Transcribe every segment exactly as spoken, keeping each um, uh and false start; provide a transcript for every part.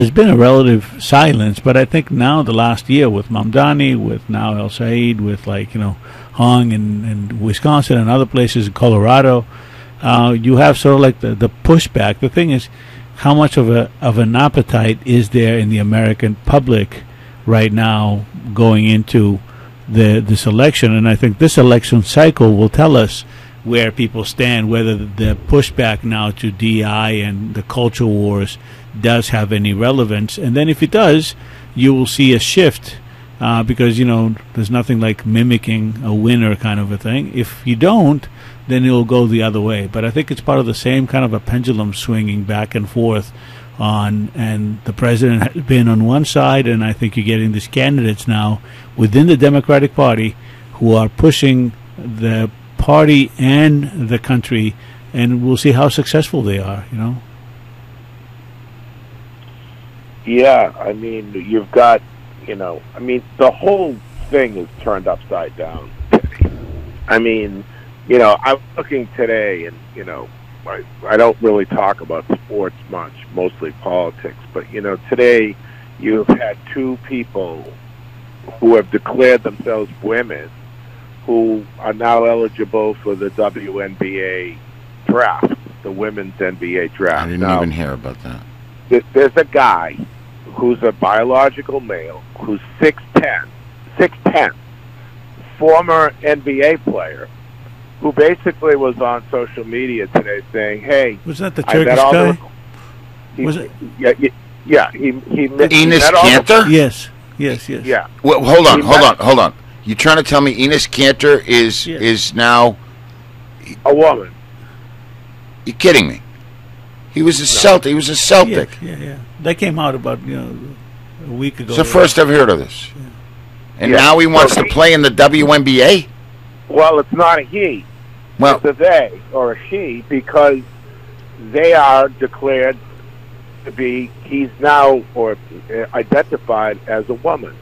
there's been a relative silence, but I think now the last year with Mamdani, with now El Said, with like, you know, Hong in, in Wisconsin and other places in Colorado, uh, you have sort of like the, the pushback. The thing is, how much of a of an appetite is there in the American public right now going into the this election? And I think this election cycle will tell us where people stand, whether the pushback now to D I and the culture wars does have any relevance. And then if it does, you will see a shift uh, because, you know, there's nothing like mimicking a winner kind of a thing. If you don't, then it'll go the other way. But I think it's part of the same kind of a pendulum swinging back and forth on, and the president has been on one side, and I think you're getting these candidates now within the Democratic Party who are pushing the party and the country, and we'll see how successful they are, you know? Yeah, I mean, you've got, you know, I mean, the whole thing is turned upside down. I mean, you know, I'm looking today, and, you know, I, I don't really talk about sports much, mostly politics, but, you know, today you've had two people who have declared themselves women who are now eligible for the W N B A draft, the women's N B A draft. I didn't now, even hear about that. There's a guy who's a biological male who's six ten, six ten, former N B A player, who basically was on social media today saying, "Hey, was that the I Turkish met all guy? the, he, was it? Yeah, yeah, yeah. He he met, Enes he met all Kanter? the, Yes, yes, yes. yeah. Well, hold on, He hold met- on, hold on. You trying to tell me Enes Kanter is Yeah. is now? a woman. You kidding me? He was a Celtic. He was a Celtic. Yeah, yeah, yeah. That came out about, you know, a week ago. It's the first I've heard of this. And Yeah. now he wants So to he- play in the W N B A? Well, it's not a he. Well, It's a they or a she, because they are declared to be, he's now or uh, identified as a woman.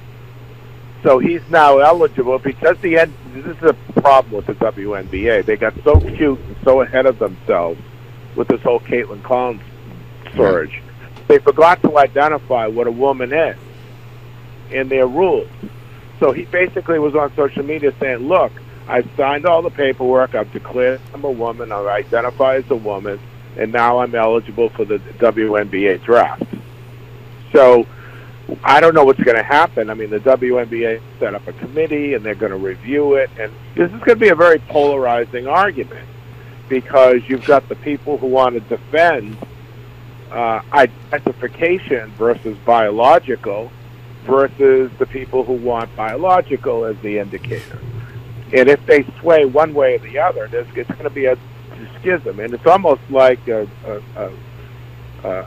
So he's now eligible because the N- this is a problem with the W N B A. They got so cute and so ahead of themselves with this whole Caitlin Collins surge. They forgot to identify what a woman is in their rules. So he basically was on social media saying, look, I've signed all the paperwork, I've declared I'm a woman, I identify as a woman, and now I'm eligible for the W N B A draft. So I don't know what's going to happen. I mean, the W N B A set up a committee, and they're going to review it, and this is going to be a very polarizing argument, because you've got the people who want to defend uh, identification versus biological versus the people who want biological as the indicator. And if they sway one way or the other, there's, it's going to be a schism. And it's almost like a, a, a, a,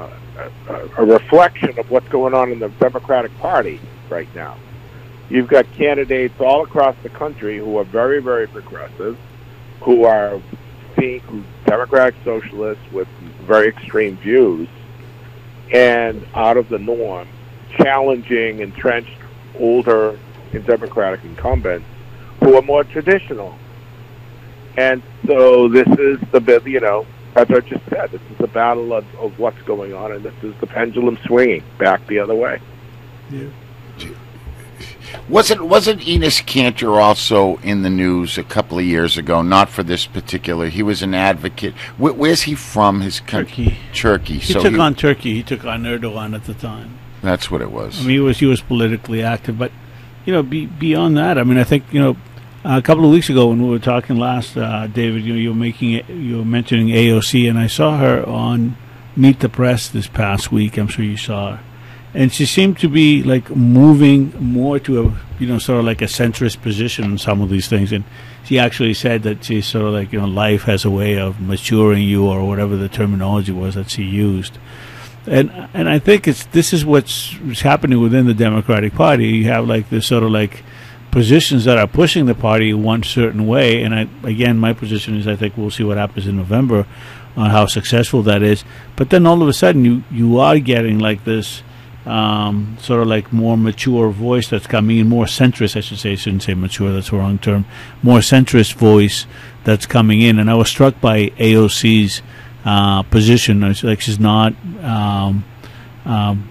a, a reflection of what's going on in the Democratic Party right now. You've got candidates all across the country who are very, very progressive, who are being Democratic socialists with very extreme views, and out of the norm, challenging entrenched older and Democratic incumbents who are more traditional. And so this is the bit, you know, as I just said, this is the battle of, of what's going on, and this is the pendulum swinging back the other way. Yeah. wasn't wasn't Enes Kanter also in the news a couple of years ago? Not for this particular. He was an advocate. Where, where's he from? His country? Turkey. Turkey. He so took he, on Turkey. He took on Erdogan at the time. That's what it was. I mean, he was he was politically active, but you know, be, beyond that, I mean, I think you know, a couple of weeks ago when we were talking last, uh, David, you know, you were making it, you were mentioning A O C, and I saw her on Meet the Press this past week. I'm sure you saw her, and she seemed to be like moving more to a you know sort of like a centrist position on some of these things, and she actually said that she's sort of like you know life has a way of maturing you, or whatever the terminology was that she used. And and I think it's this is what's happening within the Democratic Party. You have like this sort of like positions that are pushing the party one certain way. And I, again, my position is I think we'll see what happens in November on how successful that is. But then all of a sudden you, you are getting like this um, sort of like more mature voice that's coming in, more centrist, I should say. I shouldn't say mature, that's the wrong term. More centrist voice that's coming in. And I was struck by A O C's Uh, position. It's like she's not um, Um,